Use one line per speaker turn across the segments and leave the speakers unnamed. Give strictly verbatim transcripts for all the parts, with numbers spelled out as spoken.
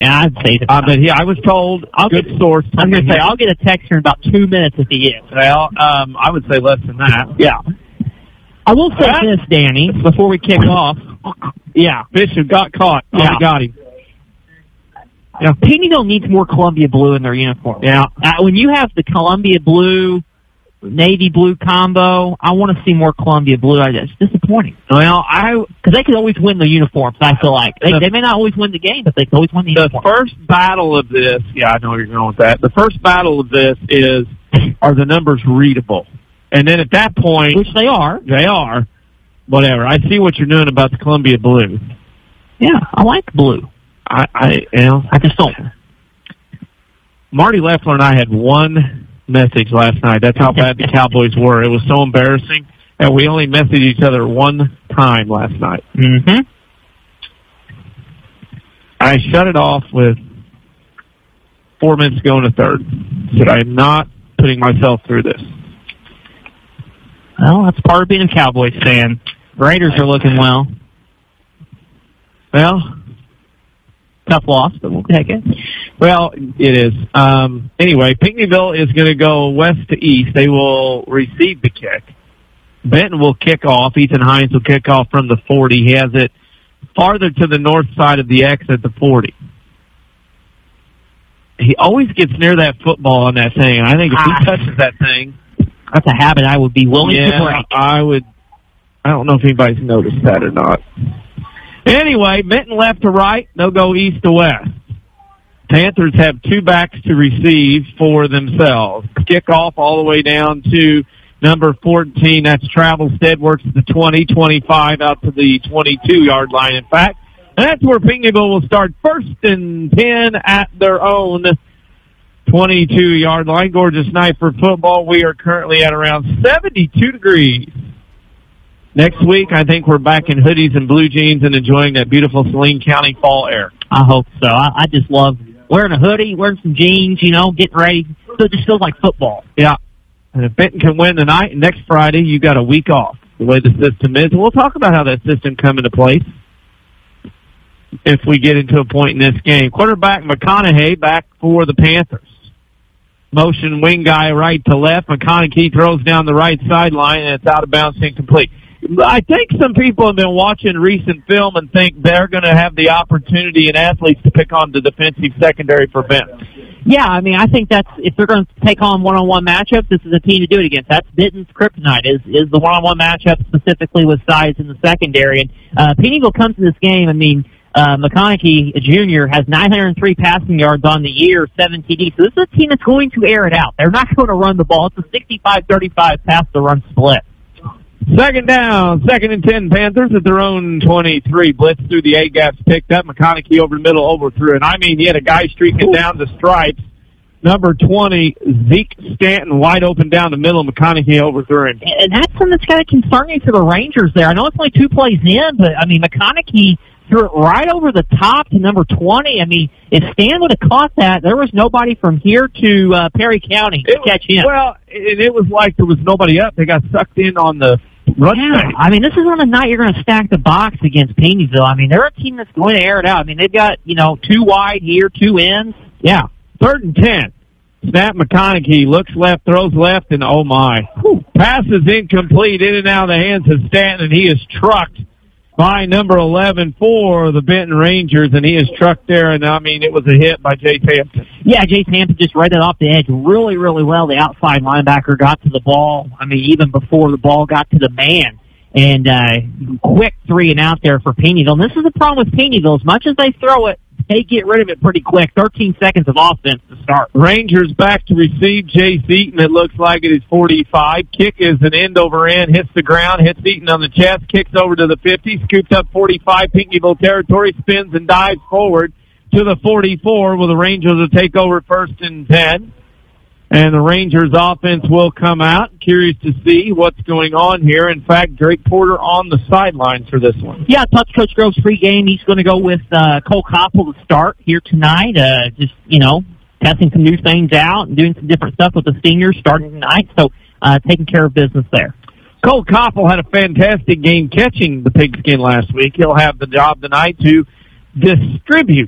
Yeah, I'd say that.
Uh, but yeah, I was told,
I'll
good
get,
source.
I'm going to say, I'll get a text here in about two minutes if he is.
Well, um, I would say less than that.
Yeah. I will say this, Danny, before we kick off. Yeah.
Bishop got caught. Oh,
Yeah.
got him.
Yeah. Penneyville needs more Columbia blue in their uniform.
Yeah.
Uh, when you have the Columbia blue, navy blue combo, I want to see more Columbia blue. It's disappointing.
Well, I
because they could always win the uniforms. I feel like they,
the,
they may not always win the game, but they can always win the,
the
uniform.
The first battle of this, yeah, I know where you're going with that. The first battle of this is, are the numbers readable? And then at that point,
which they are,
they are. Whatever. I see what you're doing about the Columbia blue.
Yeah, I like blue.
I, I, you know,
I just don't.
Marty Leffler and I had one message last night. That's how bad the Cowboys were. It was so embarrassing that we only messaged each other one time last night.
Mm-hmm.
I shut it off with four minutes to go in the third. Said, I'm not putting myself through this.
Well, that's part of being a Cowboys fan. Raiders are looking well.
Well,
tough loss, but we'll take it.
Well, it is. Um, anyway, Pinckneyville is going to go west to east. They will receive the kick. Benton will kick off. Ethan Hines will kick off from the forty. He has it farther to the north side of the X at the forty. He always gets near that football on that thing. I think if he touches that thing,
that's a habit I would be willing
yeah,
to break.
I would. I don't know if anybody's noticed that or not. Anyway, Benton left to right. They'll go east to west. Panthers have two backs to receive for themselves. Kickoff all the way down to number fourteen. That's Travelstead. Works at the twenty, twenty-five, out to the twenty-two-yard line, in fact. And that's where Pinckneyville will start first and ten at their own twenty-two-yard line. Gorgeous night for football. We are currently at around seventy-two degrees. Next week, I think we're back in hoodies and blue jeans and enjoying that beautiful Saline County fall air.
I hope so. I, I just love wearing a hoodie, wearing some jeans, you know, getting ready. So it just feels like football.
Yeah. And if Benton can win tonight, next Friday, you got a week off, the way the system is. And we'll talk about how that system come into place if we get into a point in this game. Quarterback McConaughey back for the Panthers. Motion wing guy right to left. McConaughey throws down the right sideline, and it's out of bounds, incomplete. I think some people have been watching recent film and think they're going to have the opportunity and athletes to pick on the defensive secondary for Benton.
Yeah, I mean, I think that's, if they're going to take on one-on-one matchups, this is a team to do it against. That's Benton's kryptonite, is is the one-on-one matchup, specifically with size in the secondary. And uh, Penneyville comes to this game, I mean, uh, McConaughey, Junior, has nine hundred three passing yards on the year, seven T Ds. So this is a team that's going to air it out. They're not going to run the ball. It's a sixty-five thirty-five pass-to-run split.
Second down, second and ten, Panthers at their own twenty-three. Blitz through the A-gaps, picked up. McConaughey over the middle, overthrew. And I mean, he had a guy streaking down the stripes. Number twenty, Zeke Stanton, wide open down the middle. McConaughey overthrew him.
And that's something that's kind of concerning for the Rangers there. I know it's only two plays in, but I mean, McConaughey threw it right over the top to number twenty. I mean, if Stan would have caught that, there was nobody from here to uh, Perry County to
it
catch
was,
him.
Well, it, it was like there was nobody up. They got sucked in on the run
yeah,
phase.
I mean, this is on the night you're going to stack the box against Penneyville. I mean, they're a team that's going to air it out. I mean, they've got, you know, two wide here, two ends.
Yeah, third and ten. Snap McConaughey, looks left, throws left, and oh my. Whew. Pass is incomplete, in and out of the hands of Stanton, and he is trucked by number eleven for the Benton Rangers, and he is trucked there, and I mean, it was a hit by Jace Hampton.
Yeah, Jace Hampton just read it off the edge really, really well. The outside linebacker got to the ball, I mean, even before the ball got to the man. And uh quick three and out there for Penneyville. And this is the problem with Penneyville. As much as they throw it, they get rid of it pretty quick. thirteen seconds of offense to start.
Rangers back to receive. Jace Eaton, it looks like it is forty-five. Kick is an end over end, hits the ground, hits Eaton on the chest, kicks over to the fifty, scoops up forty-five, Pinckneyville territory, spins and dives forward to the forty-four, where the Rangers will take over first and ten. And the Rangers offense will come out. Curious to see what's going on here. In fact, Drake Porter on the sidelines for this one.
Yeah, Touch Coach Grove's pregame. He's going to go with uh, Cole Koppel to start here tonight. Uh, just, you know, testing some new things out and doing some different stuff with the seniors starting tonight. So uh, taking care of business there.
Cole Koppel had a fantastic game catching the pigskin last week. He'll have the job tonight to distribute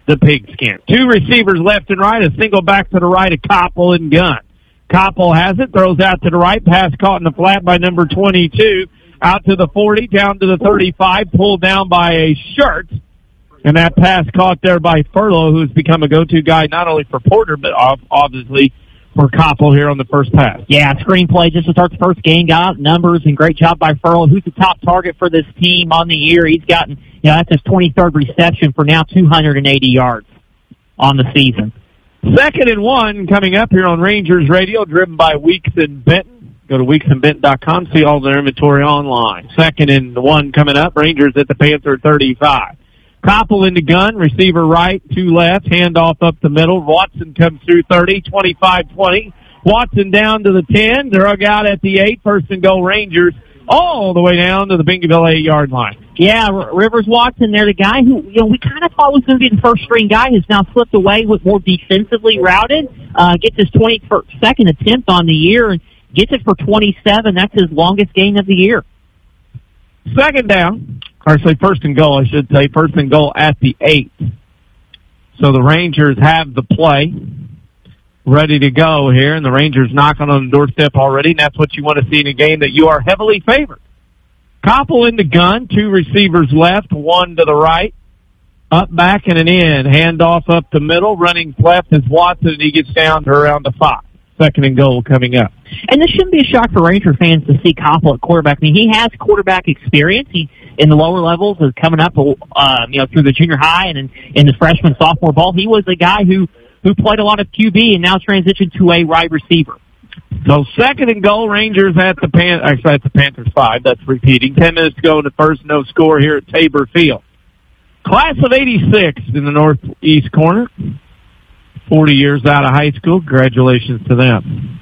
the pigskin. Two receivers left and right, a single back to the right of Koppel and Gunn. Koppel has it, throws out to the right, pass caught in the flat by number twenty-two, out to the forty, down to the thirty-five, pulled down by a Shirt, and that pass caught there by Furlow, who's become a go-to guy not only for Porter, but obviously for Koppel here on the first pass.
Yeah, screenplay just to start the first game, got out numbers, and great job by Furlow, who's the top target for this team on the year. He's gotten, you know, that's his twenty-third reception for now two hundred eighty yards on the season.
Second and one coming up here on Rangers Radio, driven by Weeks and Benton. Go to weeks and benton dot com, see all their inventory online. Second and one coming up, Rangers at the Panther thirty-five. Koppel into Gunn, receiver right, two left, handoff up the middle. Watson comes through thirty, twenty-five twenty. Watson down to the ten, drug out at the eight, first and goal Rangers, all the way down to the Bingerville eight-yard line.
Yeah, R- Rivers Watson there, the guy who, you know, we kind of thought was going to be the first-string guy, has now slipped away with more defensively routed, uh, gets his twenty-second attempt on the year, and gets it for twenty-seven. That's his longest gain of the year.
Second down, or say first and goal, I should say, first and goal at the eight. So the Rangers have the play ready to go here, and the Rangers knocking on the doorstep already, and that's what you want to see in a game that you are heavily favored. Koppel into Gunn, two receivers left, one to the right, up, back, and an in. Handoff up the middle, running left is Watson, and he gets down to around the five. Second and goal coming up.
And this shouldn't be a shock for Ranger fans to see Koppel at quarterback. I mean, he has quarterback experience. He, in the lower levels, is coming up, uh, you know, through the junior high and in, in the freshman, sophomore ball. He was a guy who, who played a lot of Q B and now transitioned to a wide receiver.
So second and goal, Rangers at the Pan. Actually, at the Panthers five. That's repeating. Ten minutes to go in the first. No score here at Tabor Field. Class of eighty-six in the northeast corner. Forty years out of high school. Congratulations to them.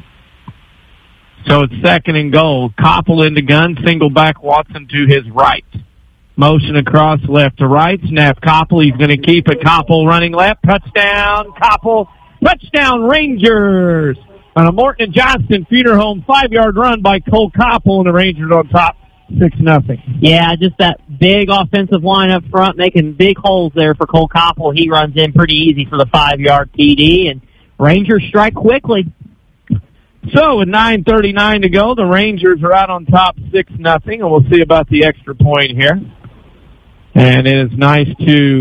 So it's second and goal. Koppel into Gunn. Single back Watson to his right. Motion across left to right. Snap Koppel. He's going to keep it. Koppel running left. Touchdown. Koppel. Touchdown Rangers. On a Morton and Johnston Funeral Home five-yard run by Cole Koppel, and the Rangers on top, six nothing.
Yeah, just that big offensive line up front, making big holes there for Cole Koppel. He runs in pretty easy for the five-yard T D, and Rangers strike quickly.
So with nine thirty-nine to go, the Rangers are out on top, six nothing, and we'll see about the extra point here. And it is nice to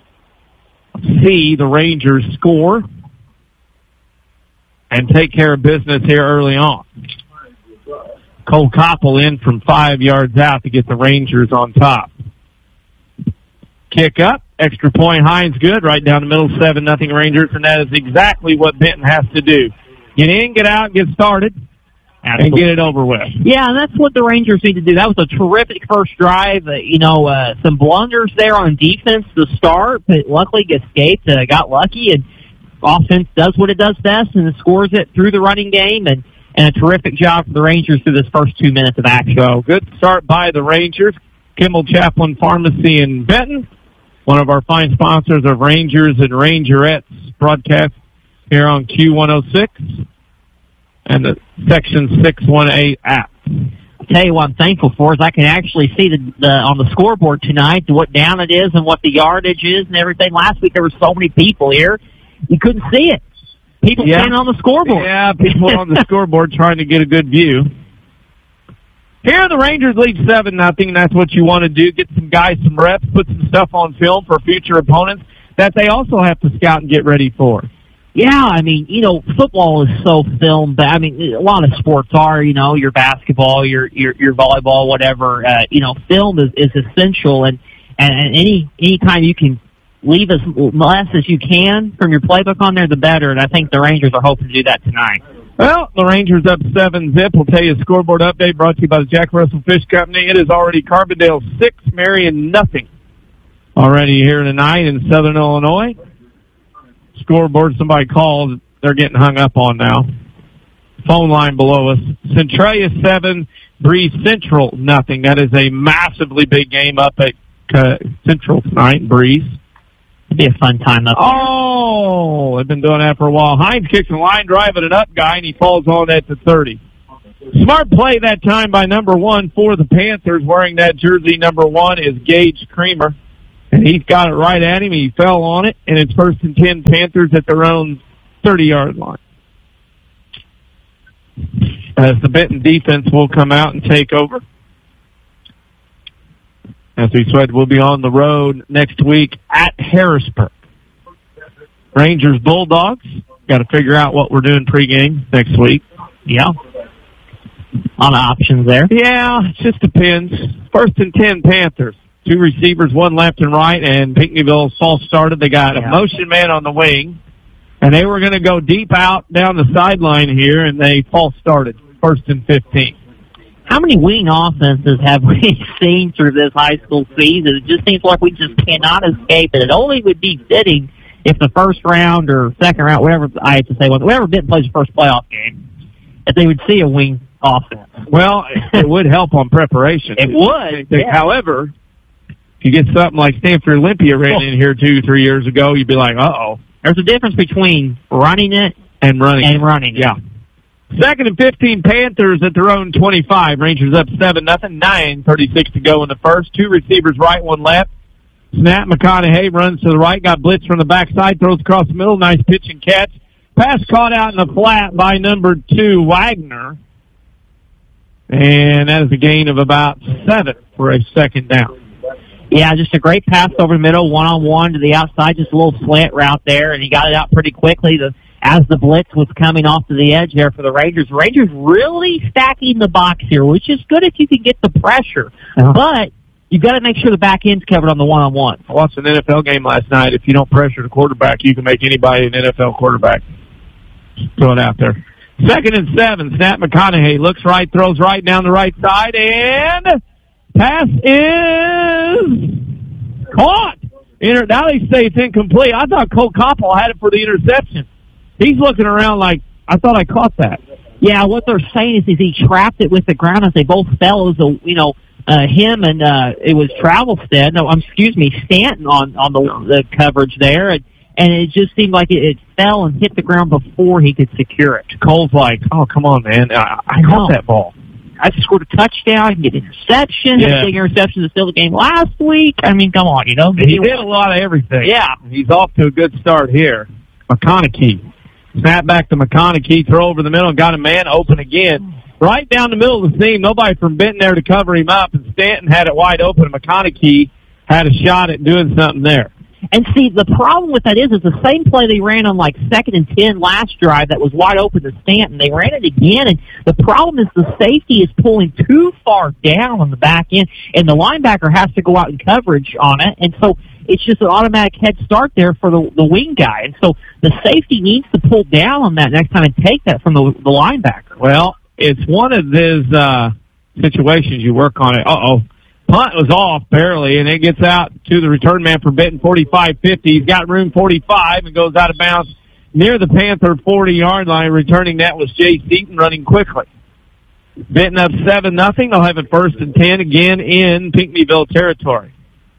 see the Rangers score and take care of business here early on. Cole Koppel in from five yards out to get the Rangers on top. Kick up, extra point, Hines good, right down the middle, seven nothing Rangers, and that is exactly what Benton has to do. Get in, get out, get started, Absolutely. And get it over with.
Yeah, and that's what the Rangers need to do. That was a terrific first drive. Uh, you know, uh, some blunders there on defense to start, but luckily escaped, uh, got lucky, and offense does what it does best and scores it through the running game, and, and a terrific job for the Rangers through this first two minutes of action.
So good start by the Rangers. Kimball Chaplain Pharmacy in Benton, one of our fine sponsors of Rangers and Rangerettes broadcast here on Q one oh six and the Section six one eight app.
I'll tell you what I'm thankful for is I can actually see the, the on the scoreboard tonight what down it is and what the yardage is and everything. Last week there were so many people here. You couldn't see it. People yeah. standing on the scoreboard.
Yeah, people on the scoreboard trying to get a good view. Here the Rangers lead seven nothing, and that's what you want to do. Get some guys some reps, put some stuff on film for future opponents that they also have to scout and get ready for.
Yeah, I mean, you know, football is so film, but I mean, a lot of sports are, you know, your basketball, your your, your volleyball, whatever. Uh, you know, film is, is essential, and, and, and any any time you can leave as less as you can from your playbook on there, the better, and I think the Rangers are hoping to do that tonight.
Well, the Rangers up seven zip. We'll tell you a scoreboard update brought to you by the Jack Russell Fish Company. It is already Carbondale six, Marion nothing. Already here tonight in Southern Illinois. Scoreboard, somebody called. They're getting hung up on now. Phone line below us. Centralia seven, Breeze Central nothing. That is a massively big game up at uh, Central tonight, Breeze.
It'd be a fun time up there.
Oh, they've been doing that for a while. Hines kicks a line drive at an up guy, and he falls on at the thirty. Smart play that time by number one for the Panthers. Wearing that jersey, number one, is Gage Creamer. And he's got it right at him. He fell on it, and it's first and ten Panthers at their own thirty-yard line. As the Benton defense will come out and take over. As we said, we'll be on the road next week at Harrisburg. Rangers Bulldogs. Got to figure out what we're doing pregame next week.
Yeah. On options there.
Yeah, it just depends. First and ten Panthers. Two receivers, one left and right, and Pinckneyville false started. They got yeah. a motion man on the wing, and they were going to go deep out down the sideline here, and they false started. First and fifteen.
How many wing offenses have we seen through this high school season? It just seems like we just cannot escape it. It only would be fitting if the first round or second round, whatever I have to say, whoever didn't play the first playoff game, if they would see a wing offense.
Well, it would help on preparation.
It would. Yeah.
However, if you get something like Stanford Olympia ran in here two, three years ago, you'd be like, uh-oh.
There's a difference between running it
and running
and
it.
running it.
Yeah. Second and fifteen Panthers at their own twenty-five. Rangers up seven nothing. nine thirty-six to go in the first. Two receivers right, one left. Snap McConaughey runs to the right, got blitz from the backside, throws across the middle. Nice pitch and catch. Pass caught out in the flat by number two, Wagner. And that is a gain of about seven for a second down.
Yeah, just a great pass over the middle, one-on-one to the outside, just a little slant route there, and he got it out pretty quickly. The As the blitz was coming off to the edge there for the Rangers. Rangers really stacking the box here, which is good if you can get the pressure. Uh-huh. But you've got to make sure the back end's covered on the one-on-one.
I watched an N F L game last night. If you don't pressure the quarterback, you can make anybody an N F L quarterback. Throw it out there. Second and seven. Snap McConaughey looks right, throws right down the right side, and pass is caught. Inter- now they say it's incomplete. I thought Cole Koppel had it for the interception. He's looking around like, I thought I caught that.
Yeah, what they're saying is, is he trapped it with the ground as they both fell. It was, a, you know, uh, him and uh, it was Travelstead. No, um, excuse me, Stanton on, on the, the coverage there. And, and it just seemed like it, it fell and hit the ground before he could secure it.
Cole's like, oh, come on, man. I, I caught that ball.
I just scored a touchdown, get an interception,
yeah.
had a big interception to steal the game last week. I mean, come on, you know.
He did a lot of everything.
Yeah.
He's off to a good start here. McConaughey. Snap back to McConaughey, throw over the middle, and got a man open again. Right down the middle of the seam, nobody from Benton there to cover him up, and Stanton had it wide open, and McConaughey had a shot at doing something there.
And see, the problem with that is it's the same play they ran on like second and ten last drive that was wide open to Stanton. They ran it again, and the problem is the safety is pulling too far down on the back end, and the linebacker has to go out in coverage on it, and so it's just an automatic head start there for the, the wing guy. And so the safety needs to pull down on that next time and take that from the, the linebacker.
Well, it's one of those uh, situations you work on it. Uh-oh. Punt was off barely, and it gets out to the return man for Benton, forty-five fifty. He's got room forty-five and goes out of bounds near the Panther forty-yard line. Returning that was Jay Seaton running quickly. Benton up seven nothing. They'll have it first and ten again in Pinckneyville territory.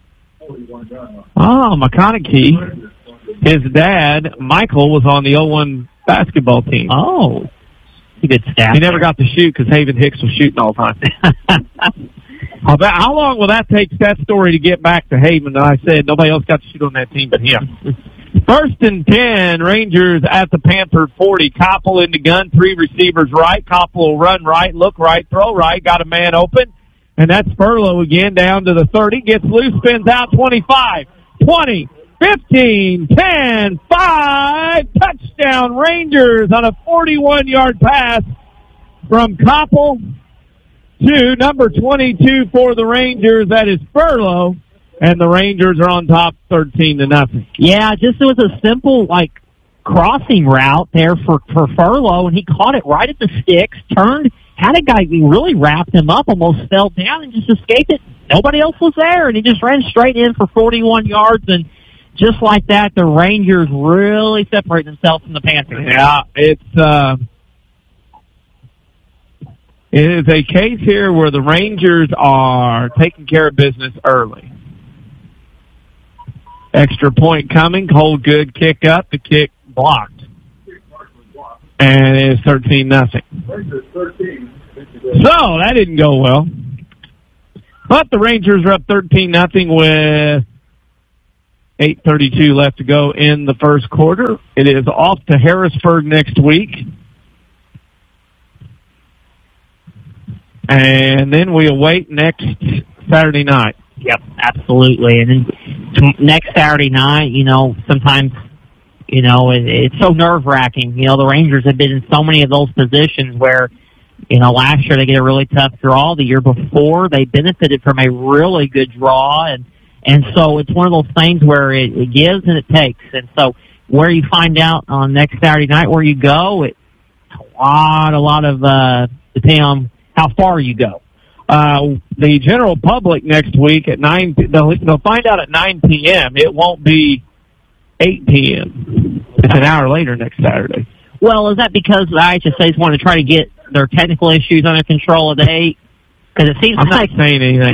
Oh, McConaughey, his dad, Michael, was on the oh one basketball team.
Oh, he good staff.
He never got to shoot because Haven Hicks was shooting all the time. How long will that take that story to get back to Haven? And I said nobody else got to shoot on that team but him. First and ten, Rangers at the Panther forty. Koppel in the gun, three receivers right. Koppel will run right, look right, throw right, got a man open. And that's Furlow again down to the thirty. Gets loose, spins out, twenty-five, twenty, fifteen, ten, five. Touchdown Rangers on a forty-one-yard pass from Koppel to number twenty-two for the Rangers. That is Furlow. And the Rangers are on top thirteen to nothing.
Yeah, just it was a simple, like, crossing route there for, for Furlow, and he caught it right at the sticks, turned, had a guy who really wrapped him up, almost fell down and just escaped it. Nobody else was there, and he just ran straight in for forty-one yards, and just like that, the Rangers really separate themselves from the Panthers.
Yeah, it's, uh, it is a case here where the Rangers are taking care of business early. Extra point coming, hold good, kick up, the kick blocked. And it's thirteen nothing. So, that didn't go well. But the Rangers are up thirteen nothing with eight thirty-two left to go in the first quarter. It is off to Harrisburg next week. And then we await next Saturday night.
Yep, absolutely. And then next Saturday night, you know, sometimes, you know, it, it's so nerve-wracking. You know, the Rangers have been in so many of those positions where, you know, last year they get a really tough draw. The year before, they benefited from a really good draw. And, and so it's one of those things where it, it gives and it takes. And so where you find out on next Saturday night where you go, it's a lot, a lot of, uh, depending on how far you go.
Uh, the general public next week at nine, they'll, they'll find out at nine p.m. It won't be eight p.m. It's an hour later next Saturday.
Well, is that because the I H S As want to try to get their technical issues under control at the eight? Because it seems
I'm
like...
not saying anything.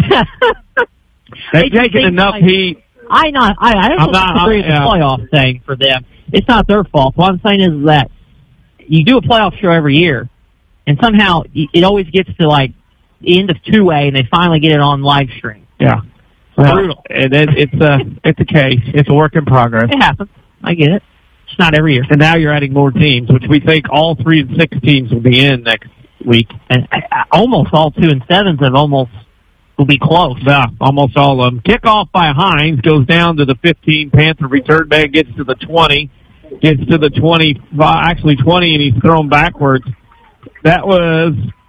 They've taken enough
like,
heat.
I not. I, I don't
I'm not,
agree with the
yeah.
playoff thing for them. It's not their fault. What I'm saying is that you do a playoff show every year, and somehow it always gets to like the end of two A, and they finally get it on live stream.
Yeah, well, brutal. It, it, it's a it's a case. It's a work in progress.
It happens. I get it. It's not every year.
And now you're adding more teams, which we think all three and six teams will be in next week.
And I, I, almost all two and sevens have almost will be close.
Yeah, almost all of them. Kickoff by Hines goes down to the fifteen. Panther return man gets to the twenty, gets to the twenty, actually twenty, and he's thrown backwards. That was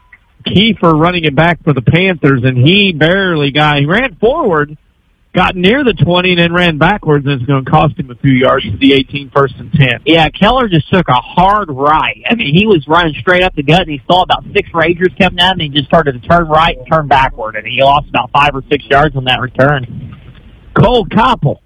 Kiefer running it back for the Panthers, and he barely got, he ran forward, got near the twenty, and then ran backwards, and it's going to cost him a few yards to the eighteen, first and ten.
Yeah, Keller just took a hard right. I mean, he was running straight up the gut, and he saw about six Rangers coming at him, and he just started to turn right and turn backward, and he lost about five or six yards on that return.
Cole Koppel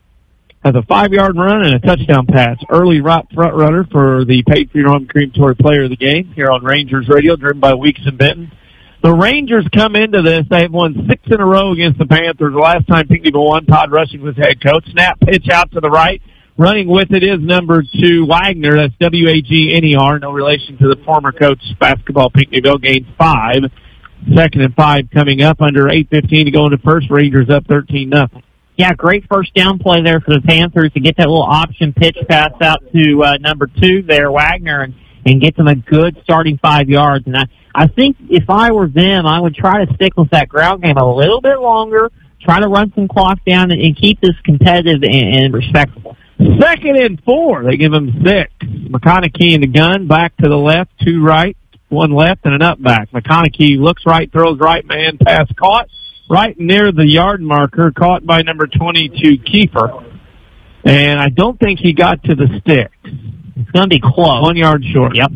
has a five-yard run and a touchdown pass. Early right front runner for the Paid for Your Home Crematory Player of the Game here on Rangers Radio, driven by Weeks and Benton. The Rangers come into this. They have won six in a row against the Panthers. The last time Pinckneyville won, Todd Rushing was head coach. Snap pitch out to the right. Running with it is number two, Wagner. That's W A G N E R. No relation to the former coach basketball Pinckneyville. Gains five. Second and five coming up under eight fifteen to go into first. Rangers up thirteen nothing.
Yeah, great first down play there for the Panthers to get that little option pitch pass out to uh, number two there, Wagner, and, and get them a good starting five yards. And I, I think if I were them, I would try to stick with that ground game a little bit longer, try to run some clock down, and, and keep this competitive and, and respectable.
Second and four. They give him six. McConaughey in the gun, back to the left, two right, one left, and an up back. McConaughey looks right, throws right, man, pass caught. Right near the yard marker, caught by number twenty-two, Kiefer. And I don't think he got to the stick.
It's going to be close.
One yard short.
Yep.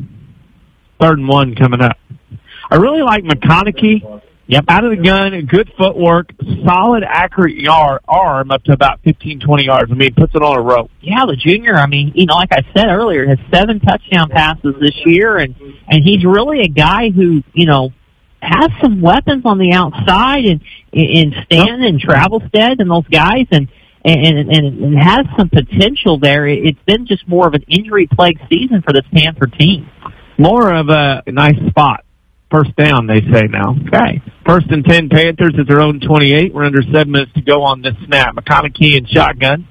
Third and one coming up. I really like McConaughey. Yep. Out of the gun, good footwork, solid, accurate yard, arm up to about fifteen, twenty yards. I mean, puts it on a rope.
Yeah, the junior, I mean, you know, like I said earlier, has seven touchdown passes this year, and, and he's really a guy who, you know, has some weapons on the outside, and in Stan and Travelstead and those guys, and and, and and has some potential there. It's been just more of an injury-plagued season for this Panther team.
More of a nice spot. First down, they say now.
Okay.
First and ten, Panthers at their own twenty-eight. We're under seven minutes to go on this snap. McConaughey in shotgun.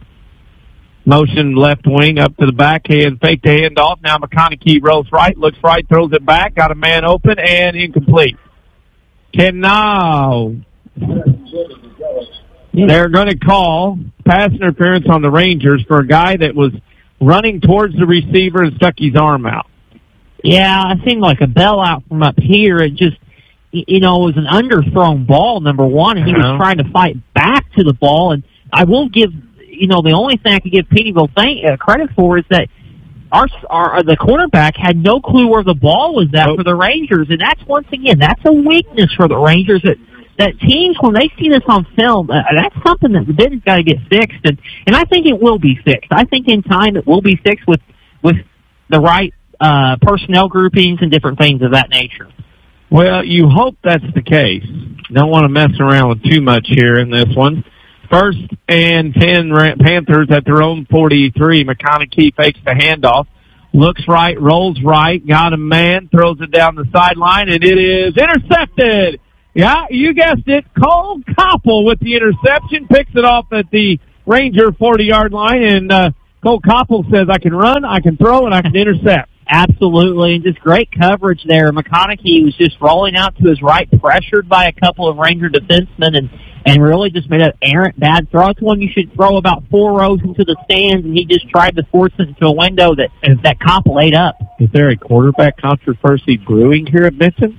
Motion left wing up to the backhand, fake the handoff. Now McConaughey rolls right, looks right, throws it back, got a man open, and incomplete. Can now they're going to call pass interference on the Rangers for a guy that was running towards the receiver and stuck his arm out.
Yeah, it seemed like a bailout from up here. It just, you know, it was an underthrown ball, number one, and he was trying to fight back to the ball. And I will give, you know, the only thing I could give Pinckneyville thank, uh, credit for is that Our, our the cornerback had no clue where the ball was at oh. for the Rangers, and that's once again that's a weakness for the Rangers. That that teams when they see this on film, uh, that's something that they've got to get fixed, and and I think it will be fixed. I think in time it will be fixed with with the right uh, personnel groupings and different things of that nature.
Well, you hope that's the case. Don't want to mess around with too much here in this one. First and ten, Panthers at their own forty-three. McConaughey fakes the handoff. Looks right, rolls right, got a man, throws it down the sideline, and it is intercepted. Yeah, you guessed it. Cole Koppel with the interception. Picks it off at the Ranger forty-yard line, and uh, Cole Koppel says, I can run, I can throw, and I can intercept.
Absolutely, and just great coverage there. McConaughey was just rolling out to his right, pressured by a couple of Ranger defensemen, and, and really just made an errant bad throw. It's one you should throw about four rows into the stands, and he just tried to force it into a window that that Koppel ate up.
Is there a quarterback controversy brewing here at Benton?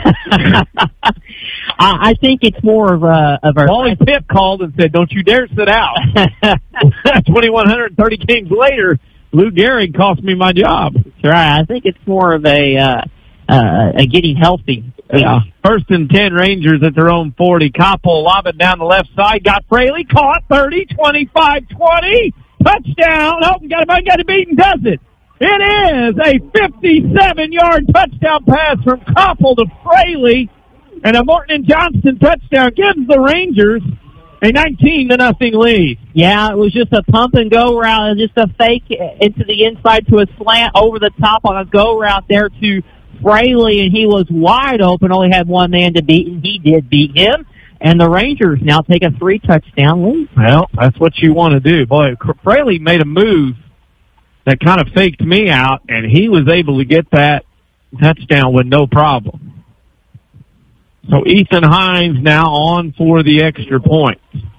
I think it's more of a of a.
Wally Pitt called and said, "Don't you dare sit out." twenty-one hundred thirty games later, Lou Gehrig cost me my job.
That's right. I think it's more of a uh, uh, a getting healthy.
Yeah. First and ten, Rangers at their own forty. Koppel lob it down the left side. Got Fraley caught. thirty, twenty-five, twenty. Touchdown. Oh, got it. Got it beaten. Does it? It is a fifty-seven-yard touchdown pass from Koppel to Fraley, and a Morton and Johnston touchdown gives the Rangers a nineteen to nothing lead.
Yeah, it was just a pump and go route, just a fake into the inside to a slant over the top on a go route there to Fraley, and he was wide open. Only had one man to beat, and he did beat him. And the Rangers now take a three touchdown lead.
Well, that's what you want to do, boy. Fraley made a move that kind of faked me out, and he was able to get that touchdown with no problem. So Ethan Hines now on for the extra point.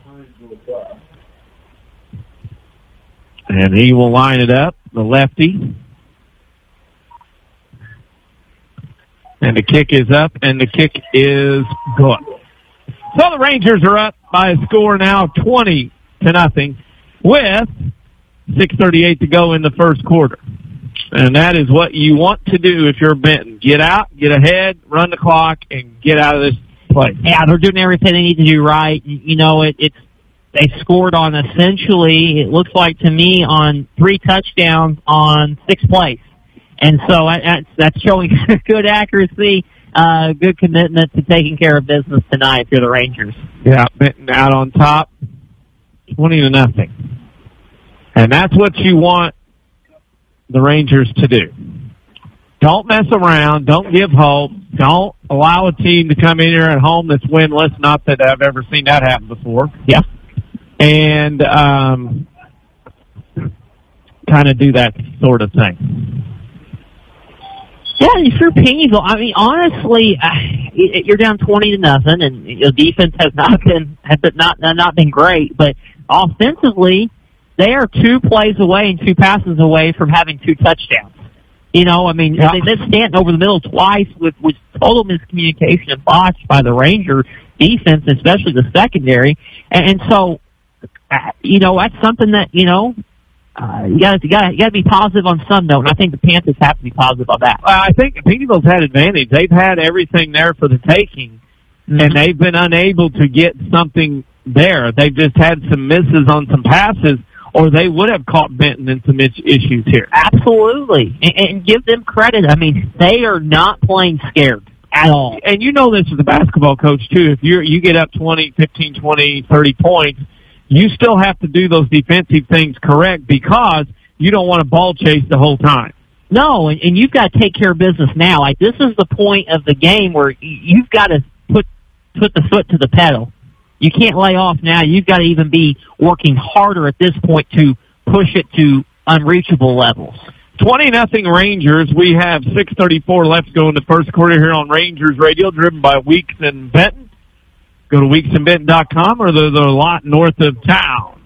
And he will line it up, the lefty. And the kick is up, and the kick is good. So the Rangers are up by a score now twenty to nothing with six thirty-eight to go in the first quarter. And that is what you want to do if you're Benton. Get out, get ahead, run the clock, and get out of this place.
Yeah, they're doing everything they need to do right. You know, it, it's they scored on essentially, it looks like to me, on three touchdowns on six plays. And so that's, that's showing good accuracy, uh, good commitment to taking care of business tonight if you're the Rangers.
Yeah, Benton out on top, twenty to nothing. And that's what you want the Rangers to do. Don't mess around. Don't give hope. Don't allow a team to come in here at home that's winless. Not that I've ever seen that happen before.
Yeah.
And um, kind of do that sort of thing.
Yeah, if you're Painesville, I mean, honestly, uh, you're down twenty to nothing, and your defense has not been has not not been great, but offensively, they are two plays away and two passes away from having two touchdowns. You know, I mean, yeah. they did Stanton over the middle twice with, with total miscommunication and botched by the Ranger defense, especially the secondary. And, and so, uh, you know, that's something that, you know, uh, you got you got you got to be positive on some note. And I think the Panthers have to be positive on that.
Well, I think Painesville's had advantage. They've had everything there for the taking, mm-hmm. and they've been unable to get something there. They've just had some misses on some passes, or they would have caught Benton in some issues here.
Absolutely. And, and give them credit. I mean, they are not playing scared at all.
And you know this as a basketball coach, too. If you you get up twenty, fifteen, twenty, thirty points, you still have to do those defensive things correct because you don't want to ball chase the whole time.
No, and, and you've got to take care of business now. Like, this is the point of the game where you've got to put put the foot to the pedal. You can't lay off now. You've got to even be working harder at this point to push it to unreachable levels.
twenty nothing Rangers. We have six thirty-four left to go in the first quarter here on Rangers Radio, driven by Weeks and Benton. Go to weeks and benton dot com or the, the lot north of town,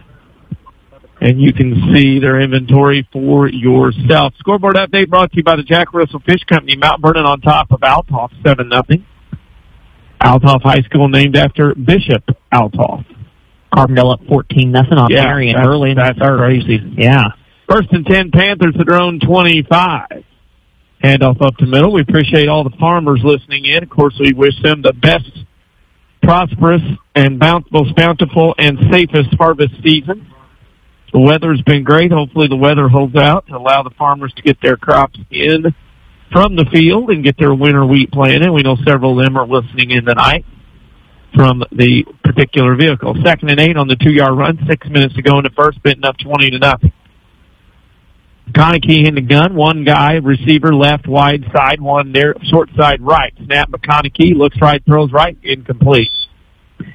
and you can see their inventory for yourself. Scoreboard update brought to you by the Jack Russell Fish Company. Mount Vernon on top of Althoff, seven nothing. Althoff High School named after Bishop Althoff.
Carbondale up fourteen nothing on
yeah,
Marion early in the third.
Crazy.
Yeah.
First and ten, Panthers at their own twenty-five. Handoff up to middle. We appreciate all the farmers listening in. Of course, we wish them the best, prosperous, and bountiful, bountiful and safest harvest season. The weather's been great. Hopefully the weather holds out to allow the farmers to get their crops in from the field and get their winter wheat planted. We know several of them are listening in tonight from the particular vehicle. Second and eight on the two-yard run. Six minutes to go in the first, Benton up twenty to nothing. McConaughey in the gun. One guy, receiver left, wide side. One there, short side right. Snap McConaughey, looks right, throws right, incomplete.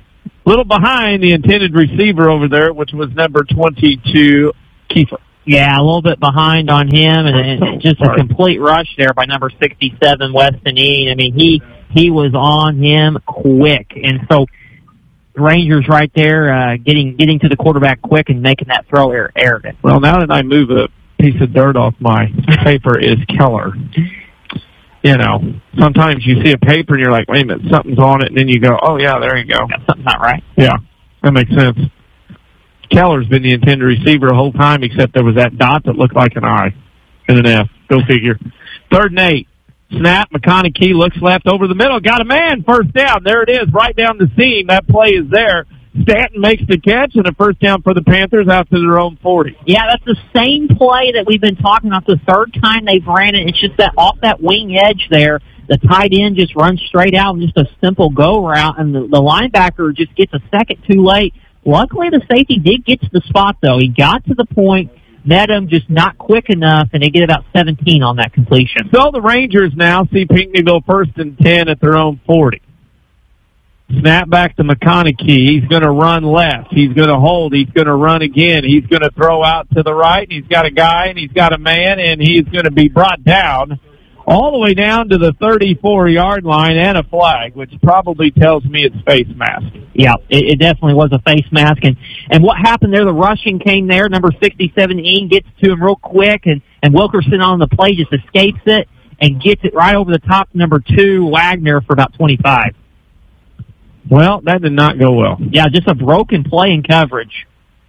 A little behind the intended receiver over there, which was number twenty-two, Kiefer.
Yeah, a little bit behind on him, and, and just a complete rush there by number sixty-seven, Weston Ean. I mean, he he was on him quick, and so Rangers right there uh, getting getting to the quarterback quick and making that throw arrogant.
Well, now that I move a piece of dirt off my paper is Keller. You know, sometimes you see a paper and you're like, wait a minute, something's on it, and then you go, oh, yeah, there you go.
Yeah, something's not right.
Yeah, that makes sense. Keller's been the intended receiver the whole time, except there was that dot that looked like an I and an F. Go figure. Third and eight. Snap. McConaughey looks left over the middle. Got a man. First down. There it is, right down the seam. That play is there. Stanton makes the catch, and a first down for the Panthers out to their own forty.
Yeah, that's the same play that we've been talking about. The third time they've ran it, it's just that off that wing edge there. The tight end just runs straight out, just a simple go route, and the, the linebacker just gets a second too late. Luckily, the safety did get to the spot, though. He got to the point, met him, just not quick enough, and they get about seventeen on that completion.
So the Rangers now see Pinckneyville first and ten at their own forty. Snap back to McConaughey. He's going to run left. He's going to hold. He's going to run again. He's going to throw out to the right. He's got a guy, and he's got a man, and he's going to be brought down all the way down to the thirty-four-yard line and a flag, which probably tells me it's face mask.
Yeah, it, it definitely was a face mask. And, and what happened there, the rushing came there. Number sixty-seven, Ean, gets to him real quick, and, and Wilkerson on the play just escapes it and gets it right over the top of number two, Wagner, for about twenty-five.
Well, that did not go well.
Yeah, just a broken play in coverage.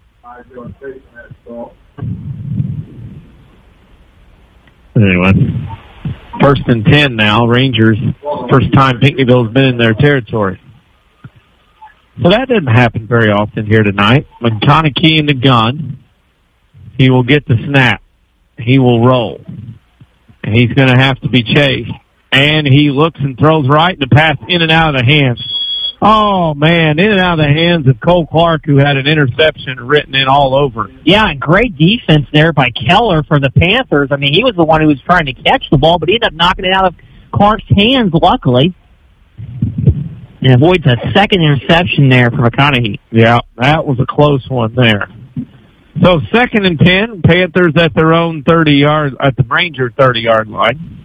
Anyway, first and ten now. Rangers, first time Pinckneyville's been in their territory. So that didn't happen very often here tonight. McConaughey in the gun. He will get the snap. He will roll. And he's going to have to be chased. And he looks and throws right, and the pass in and out of the hands. Oh, man, in and out of the hands of Cole Clark, who had an interception written in all over.
Yeah, and great defense there by Keller for the Panthers. I mean, he was the one who was trying to catch the ball, but he ended up knocking it out of Clark's hands, luckily. And avoids a second interception there for McConaughey.
Yeah, that was a close one there. So second and ten, Panthers at their own thirty-yard, at the Ranger thirty-yard line.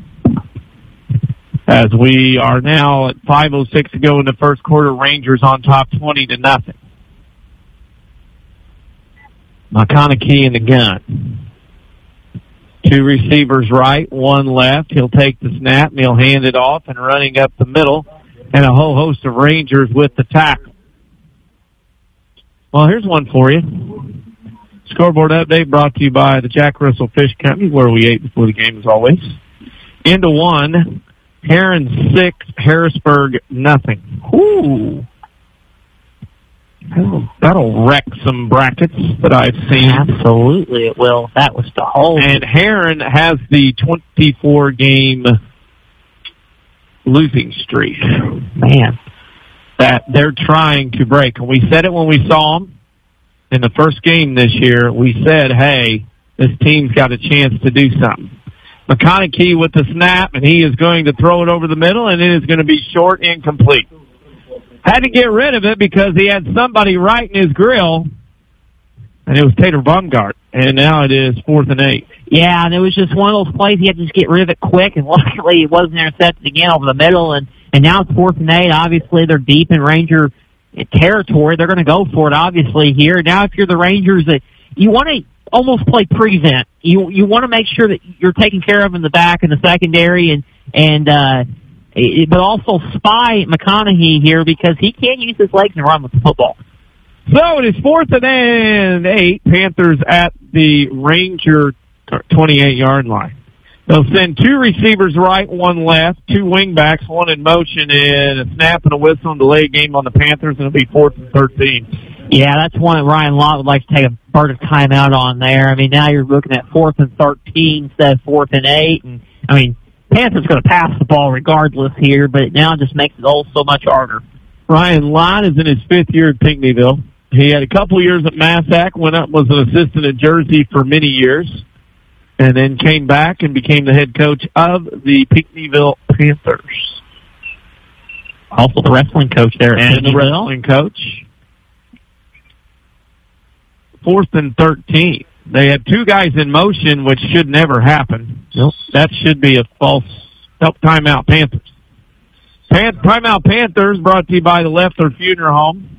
As we are now at five oh six to go in the first quarter, Rangers on top twenty to nothing. McConaughey in the gun. Two receivers right, one left. He'll take the snap and he'll hand it off, and running up the middle, and a whole host of Rangers with the tackle. Well, here's one for you. Scoreboard update brought to you by the Jack Russell Fish Company, where we ate before the game as always. Into one. Heron six, Harrisburg nothing. Ooh. That'll, that'll wreck some brackets that I've seen.
Absolutely it will. That was the whole.
And Heron has the twenty-four game losing streak.
Man.
That they're trying to break. And we said it when we saw them in the first game this year. We said, hey, this team's got a chance to do something. McConaughey with the snap, and he is going to throw it over the middle, and it is going to be short, incomplete. Had to get rid of it because he had somebody right in his grill, and it was Tater Baumgart, and now it is fourth and eight.
Yeah, and it was just one of those plays. He had to just get rid of it quick, and luckily it wasn't intercepted again over the middle, and, and now it's fourth and eight. Obviously, they're deep in Ranger territory. They're going to go for it, obviously, here. Now, if you're the Rangers, that you want to almost play prevent. You you want to make sure that you're taken care of in the back and the secondary, and and uh, it, but also spy McConaughey here because he can use his legs and run with the football.
So it is fourth and eight. Panthers at the Ranger twenty-eight-yard line. They'll send two receivers right, one left, two wingbacks, one in motion, and a snap and a whistle and delay game on the Panthers, and it'll be fourth and thirteen.
Yeah, that's one that Ryan Lott would like to take a part of timeout on there. I mean, now you're looking at fourth and thirteen instead of fourth and eight. And I mean, Panthers going to pass the ball regardless here, but it now just makes it all so much harder.
Ryan Lott is in his fifth year at Pinckneyville. He had a couple years at Massac, went up, was an assistant at Jersey for many years, and then came back and became the head coach of the Pinckneyville Panthers.
Also the wrestling coach there at
and the wrestling coach. fourth and thirteen. They had two guys in motion, which should never happen.
Nope.
That should be a false help timeout Panthers. Pan- timeout Panthers brought to you by the Leffler Funeral Home.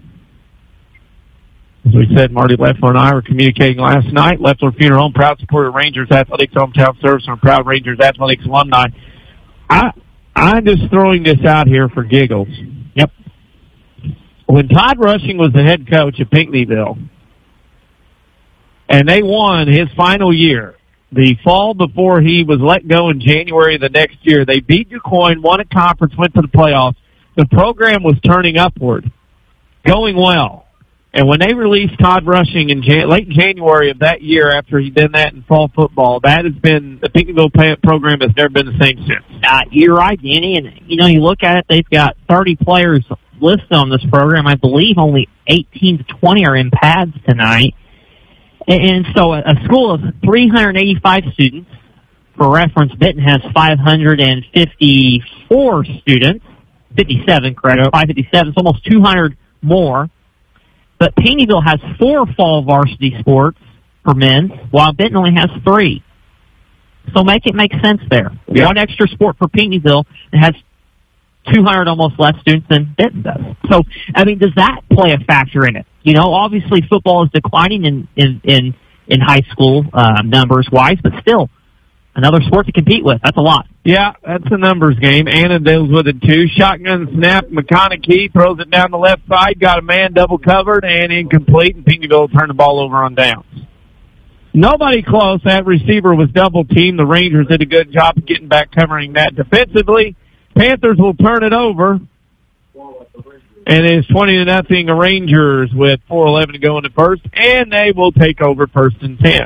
As we said, Marty Leffler and I were communicating last night. Leffler Funeral Home, proud supporter of Rangers Athletics Hometown Service and proud Rangers Athletics alumni. I, I'm just throwing this out here for giggles.
Yep.
When Todd Rushing was the head coach at Pinckneyville, and they won his final year, the fall before he was let go in January of the next year, they beat DuQuoin, won a conference, went to the playoffs. The program was turning upward, going well. And when they released Todd Rushing in Jan- late January of that year after he did that in fall football, that has been, the Pinckneyville program has never been the same since.
Uh, you're right, Danny. And, you know, you look at it, they've got thirty players listed on this program. I believe only eighteen to twenty are in pads tonight. And so a school of three hundred eighty-five students, for reference, Benton has five hundred fifty-four students, fifty-seven, correct, five fifty-seven, it's almost two hundred more. But Pinckneyville has four fall varsity sports for men, while Benton only has three. So make it make sense there.
Yeah.
One extra sport for Pinckneyville that has two hundred almost less students than Benton does. So, I mean, does that play a factor in it? You know, obviously football is declining in, in, in, in high school uh, numbers-wise, but still, another sport to compete with. That's a lot.
Yeah, that's a numbers game. Anna deals with it, too. Shotgun snap. McConaughey throws it down the left side. Got a man double covered and incomplete, and Pinckneyville turned the ball over on downs. Nobody close. That receiver was double-teamed. The Rangers did a good job of getting back covering that defensively. Panthers will turn it over. And it's twenty to nothing the Rangers with four eleven to go in the first, and they will take over first and ten.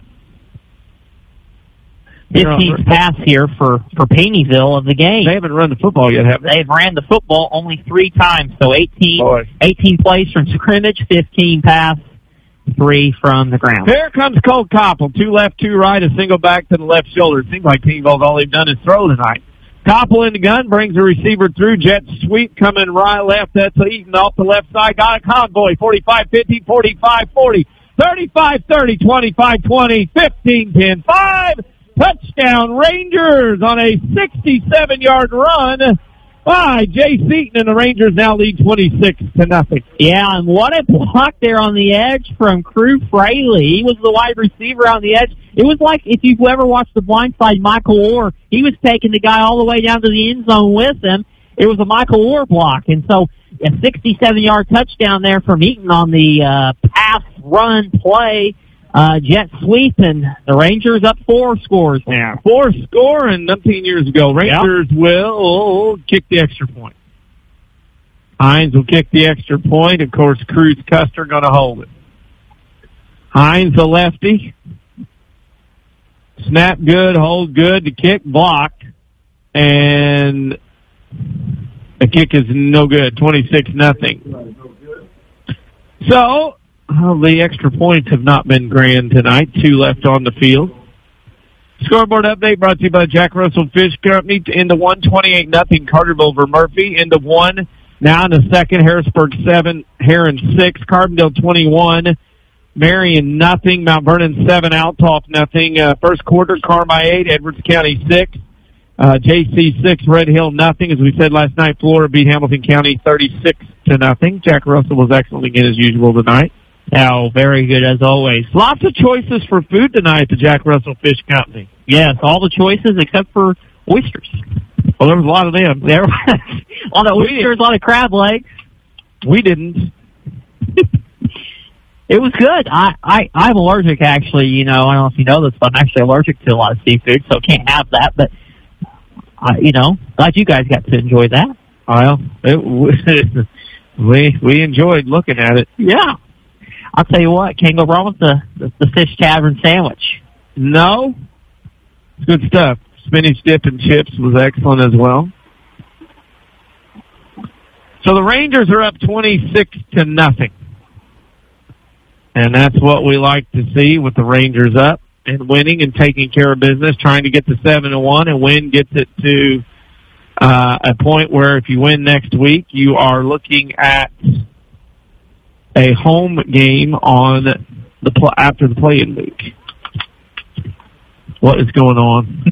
fifteenth pass here for, for Pinckneyville of the game.
They haven't run the football yet, have they?
They've ran the football only three times, so eighteen,
Boy.
eighteen plays from scrimmage, fifteen pass, three from the ground.
Here comes Cole Koppel. Two left, two right, a single back to the left shoulder. It seems like Pinckneyville's all they've done is throw tonight. Koppel in the gun, brings the receiver through. Jet sweep coming right, left. That's Eaton off the left side. Got a convoy. forty-five fifty, forty-five forty, thirty-five thirty, twenty-five twenty, fifteen ten, five. Touchdown Rangers on a sixty-seven-yard run by Jay Seaton, and the Rangers now lead twenty-six to nothing.
Yeah, and what a block there on the edge from Crew Fraley. He was the wide receiver on the edge. It was like if you've ever watched The Blind Side, Michael Orr, he was taking the guy all the way down to the end zone with him. It was a Michael Orr block, and so a sixty-seven-yard touchdown there from Eaton on the uh, pass-run play. Uh, jet sweep, and the Rangers up four scores now.
Four score, and umpteen years ago, Rangers yep. will kick the extra point. Hines will kick the extra point. Of course, Cruz Custer going to hold it. Hines, the lefty. Snap good, hold good. The kick blocked, and the kick is no good. twenty-six nothing. So, well, the extra points have not been grand tonight. Two left on the field. Scoreboard update brought to you by Jack Russell Fish Company. Into one, twenty-eight nothing Carterville over Murphy. Into one, now in the second, Harrisburg seven, Heron six, Carbondale twenty-one, Marion nothing, Mount Vernon seven, Althoff nothing. Uh, first quarter, Carmi eight, Edwards County six, uh, J C six, Red Hill nothing. As we said last night, Florida beat Hamilton County thirty-six to nothing. Jack Russell was excellent again as usual tonight.
Oh, very good as always.
Lots of choices for food tonight at the Jack Russell Fish Company.
Yes, all the choices except for oysters.
Well, there was a lot of them.
There was a lot of oysters, a lot of crab legs.
We didn't.
It was good. I, I, I'm allergic, actually. You know, I don't know if you know this, but I'm actually allergic to a lot of seafood, so can't have that. But, I, you know, glad you guys got to enjoy that.
Well, it, we we enjoyed looking at it.
Yeah. I'll tell you what, can't go wrong with the, the, the Fish Tavern sandwich.
No. It's good stuff. Spinach dip and chips was excellent as well. So the Rangers are up twenty-six to nothing. And that's what we like to see with the Rangers up and winning and taking care of business, trying to get to seven to one, and win gets it to uh, a point where if you win next week, you are looking at a home game on the pl- after the play-in week. What is going on?